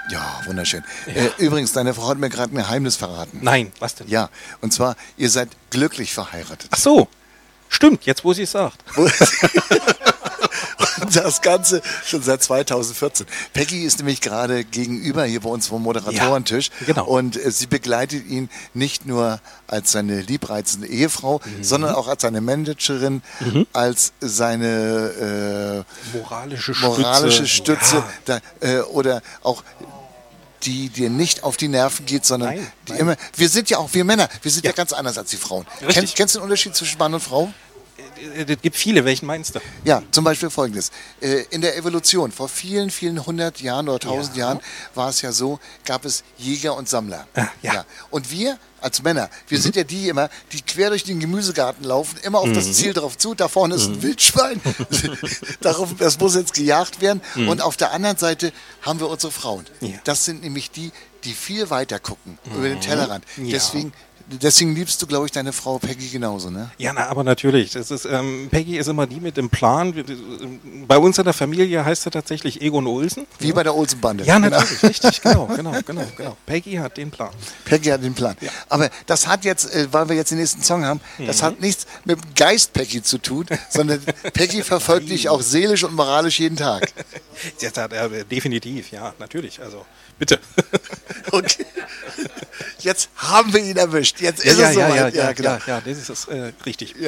Ja, wunderschön. Ja. Übrigens, deine Frau hat mir gerade ein Geheimnis verraten. Nein, was denn? Ja, und zwar, ihr seid glücklich verheiratet. Ach so, stimmt, jetzt wo sie es sagt. Und das Ganze schon seit 2014. Peggy ist nämlich gerade gegenüber hier bei uns vom Moderatoren-Tisch. Ja, genau. Und sie begleitet ihn nicht nur als seine liebreizende Ehefrau, sondern auch als seine Managerin, als seine Moralische Stütze. Ja. Oder auch die dir nicht auf die Nerven geht, sondern Nein, die nein. immer. Wir sind ja auch, wir Männer, wir sind ja Ja. ganz anders als die Frauen. Richtig. Kennst du den Unterschied zwischen Mann und Frau? Es gibt viele, welchen meinst du? Ja, zum Beispiel Folgendes. In der Evolution, vor vielen, vielen 100 Jahren oder 1000 Jahren, war es ja so, gab es Jäger und Sammler. Ja. Und wir als Männer, wir sind ja die immer, die quer durch den Gemüsegarten laufen, immer auf das Ziel drauf zu, da vorne ist ein Wildschwein, das muss jetzt gejagt werden. Und auf der anderen Seite haben wir unsere Frauen. Ja. Das sind nämlich die viel weiter gucken, über den Tellerrand. Ja. Deswegen liebst du, glaube ich, deine Frau Peggy genauso, ne? Ja, aber natürlich. Das ist, Peggy ist immer die mit dem Plan. Bei uns in der Familie heißt er tatsächlich Egon Olsen. Wie bei der Olsen-Bande. Ja, natürlich, richtig, genau. Peggy hat den Plan. Peggy hat den Plan. Ja. Aber das hat jetzt, weil wir jetzt den nächsten Song haben, das hat nichts mit dem Geist Peggy zu tun, sondern Peggy verfolgt dich auch seelisch und moralisch jeden Tag. Jetzt hat er definitiv, ja, natürlich. Also bitte. Okay. Jetzt haben wir ihn erwischt. Jetzt ist es soweit. Ja, das ist richtig.